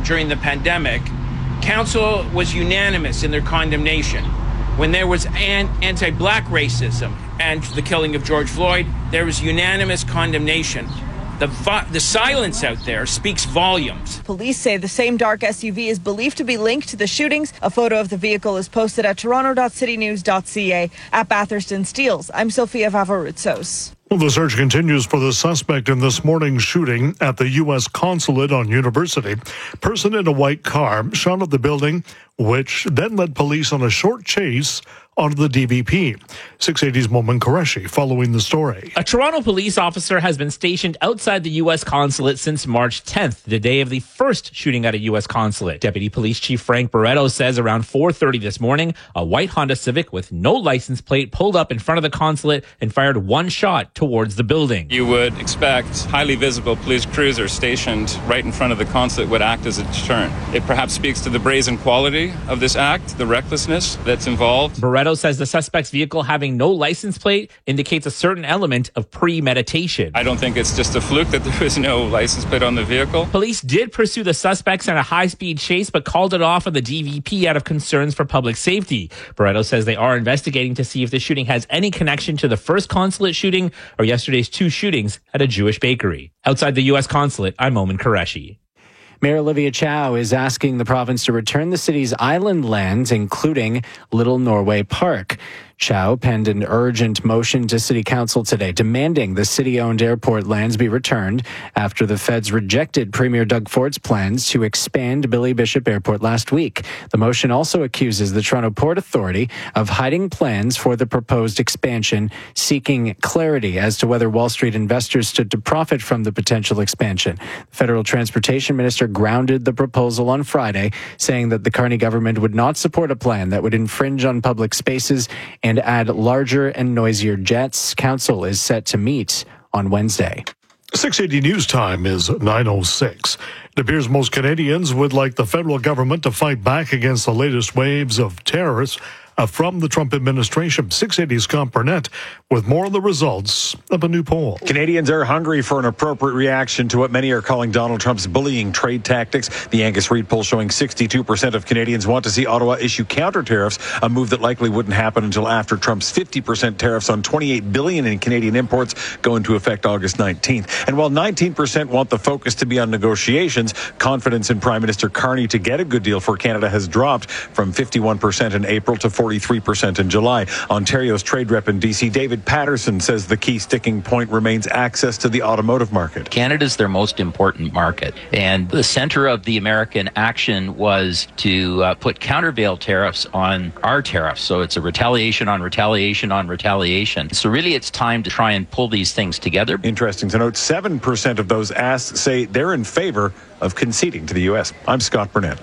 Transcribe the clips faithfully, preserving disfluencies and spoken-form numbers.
during the pandemic, council was unanimous in their condemnation. When there was an- anti-black racism and the killing of George Floyd, there was unanimous condemnation. The, vi- the silence out there speaks volumes. Police say the same dark S U V is believed to be linked to the shootings. A photo of the vehicle is posted at toronto dot city news dot c a. At Bathurst and Steeles, I'm Sophia Vavaroutsos. Well, the search continues for the suspect in this morning's shooting at the U S consulate on University. Person in a white car shot at the building, which then led police on a short chase onto the D V P. six eighty's Momin Qureshi following the story. A Toronto police officer has been stationed outside the U S consulate since March tenth, the day of the first shooting at a U S consulate. Deputy Police Chief Frank Barretto says around four thirty this morning, a white Honda Civic with no license plate pulled up in front of the consulate and fired one shot towards the building. You would expect highly visible police cruisers stationed right in front of the consulate would act as a deterrent. It perhaps speaks to the brazen quality of this act, the recklessness that's involved. Barretto says the suspect's vehicle having no license plate indicates a certain element of premeditation. I don't think it's just a fluke that there was no license plate on the vehicle. Police did pursue the suspects in a high-speed chase, but called it off on the D V P out of concerns for public safety. Barretto says they are investigating to see if the shooting has any connection to the first consulate shooting or yesterday's two shootings at a Jewish bakery. Outside the U S consulate, I'm Momin Qureshi. Mayor Olivia Chow is asking the province to return the city's island lands, including Little Norway Park. Chow penned an urgent motion to City Council today demanding the city-owned airport lands be returned after the feds rejected Premier Doug Ford's plans to expand Billy Bishop Airport last week. The motion also accuses the Toronto Port Authority of hiding plans for the proposed expansion, seeking clarity as to whether Wall Street investors stood to profit from the potential expansion. The Federal Transportation Minister grounded the proposal on Friday, saying that the Carney government would not support a plan that would infringe on public spaces and add larger and noisier jets. Council is set to meet on Wednesday. six eighty News Time is nine oh six. It appears most Canadians would like the federal government to fight back against the latest waves of terrorists uh, from the Trump administration. six eighty's Scott Burnett with more of the results of a new poll. Canadians are hungry for an appropriate reaction to what many are calling Donald Trump's bullying trade tactics. The Angus Reid poll showing sixty-two percent of Canadians want to see Ottawa issue counter tariffs, a move that likely wouldn't happen until after Trump's fifty percent tariffs on twenty-eight billion dollars in Canadian imports go into effect August nineteenth. And while nineteen percent want the focus to be on negotiations, confidence in Prime Minister Carney to get a good deal for Canada has dropped from fifty-one percent in April to forty-three percent in July. Ontario's trade rep in D C, David Patterson, says the key sticking point remains access to the automotive market. Canada's their most important market, and the center of the American action was to uh, put countervail tariffs on our tariffs. So it's a retaliation on retaliation on retaliation. So really it's time to try and pull these things together. Interesting to note, seven percent of those asked say they're in favor of conceding to the U S. I'm Scott Burnett.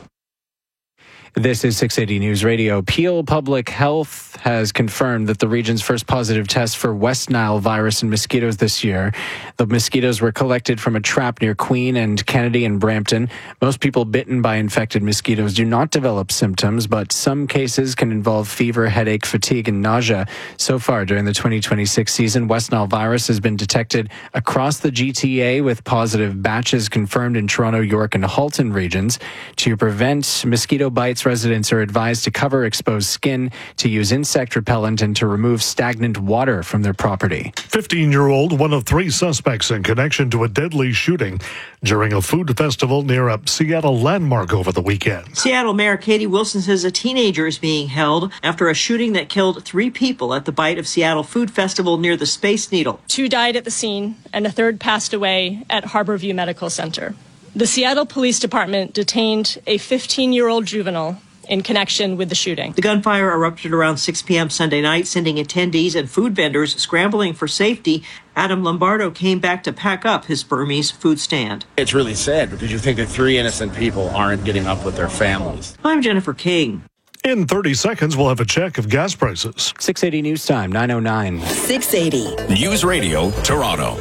This is six eighty News Radio. Peel Public Health has confirmed that the region's first positive test for West Nile virus in mosquitoes this year. The mosquitoes were collected from a trap near Queen and Kennedy in Brampton. Most people bitten by infected mosquitoes do not develop symptoms, but some cases can involve fever, headache, fatigue, and nausea. So far during the twenty twenty-six season, West Nile virus has been detected across the G T A with positive batches confirmed in Toronto, York, and Halton regions. To prevent mosquito bites, residents are advised to cover exposed skin, to use insect repellent, and to remove stagnant water from their property. fifteen-year-old, one of three suspects in connection to a deadly shooting during a food festival near a Seattle landmark over the weekend. Seattle Mayor Katie Wilson says a teenager is being held after a shooting that killed three people at the Bite of Seattle Food Festival near the Space Needle. Two died at the scene, and a third passed away at Harborview Medical Center. The Seattle Police Department detained a fifteen-year-old juvenile in connection with the shooting. The gunfire erupted around six p.m. Sunday night, sending attendees and food vendors scrambling for safety. Adam Lombardo came back to pack up his Burmese food stand. It's really sad because you think that three innocent people aren't getting up with their families. I'm Jennifer King. In thirty seconds, we'll have a check of gas prices. six eighty News Time, nine oh nine. six eighty News Radio, Toronto.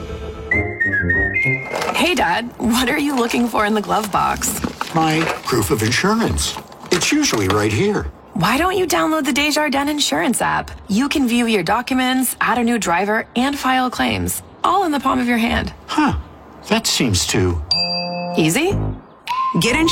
Hey, Dad, what are you looking for in the glove box? My proof of insurance. It's usually right here. Why don't you download the Desjardins Insurance app? You can view your documents, add a new driver, and file claims, all in the palm of your hand. Huh. That seems too easy. Get in